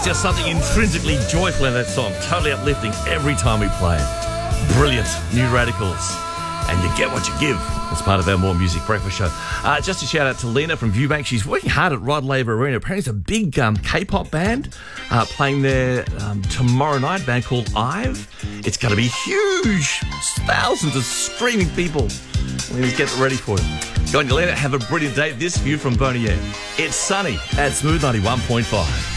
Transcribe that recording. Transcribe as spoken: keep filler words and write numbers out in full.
There's just something intrinsically joyful in that song, totally uplifting every time we play it. Brilliant. New Radicals. And you get what you give as part of our More Music Breakfast show. Uh, just a shout out to Lena from Viewbank. She's working hard at Rod Laver Arena. Apparently it's a big um, K-pop band uh, playing there um, tomorrow night, a band called IVE. It's going to be huge. Thousands of screaming people. Let's get ready for it. Go on, Lena. Have a brilliant day. This view from Boney M. It's sunny at Smooth ninety-one point five.